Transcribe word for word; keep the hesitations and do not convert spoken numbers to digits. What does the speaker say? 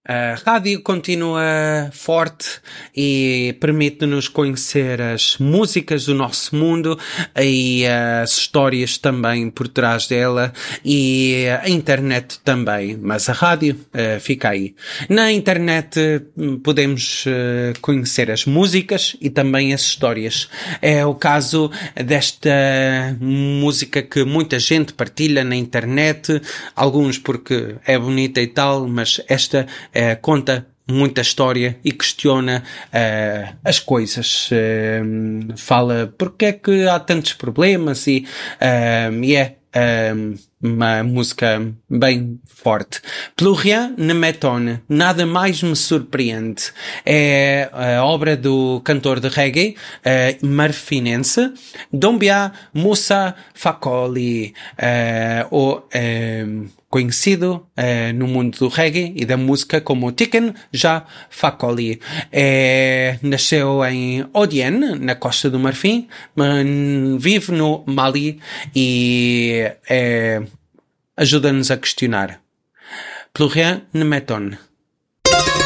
A rádio continua forte e permite-nos conhecer as músicas do nosso mundo e as histórias também por trás dela e a internet também, mas a rádio uh, fica aí. Na internet uh, podemos uh, conhecer as músicas e também as histórias. É o caso desta música que muita gente partilha na internet, alguns porque é bonita e tal, mas esta Uh, conta muita história e questiona uh, as coisas. Uh, fala porque é que há tantos problemas e, uh, e é uh, uma música bem forte. Plus rien ne m'étonne, nada mais me surpreende. É a obra do cantor de reggae uh, marfinense Doumbia Moussa Fakoli, uh, ou uh, conhecido uh, no mundo do reggae e da música como Tiken Jah Fakoly. É, nasceu em Odiene, na Costa do Marfim, vive no Mali e é, ajuda-nos a questionar. Plus rien ne m'étonne.